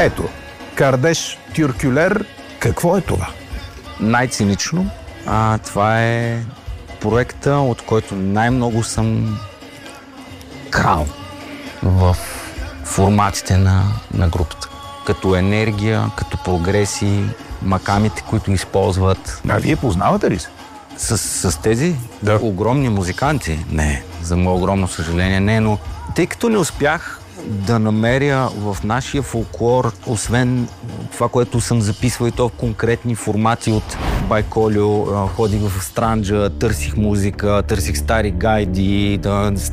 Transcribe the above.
Ето, Кардеш Тюркюлер, какво е това? Най-цинично, това е проекта, от който най-много съм крал в форматите на групата. Като енергия, като прогреси, макамите, които използват. А вие познавате ли се? С тези огромни музиканти? Не, за мое огромно съжаление не, но тъй като не успях да намеря в нашия фолклор, освен това, което съм записвал и то в конкретни формати от Байколио, ходих в Странджа, търсих музика, търсих стари гайди,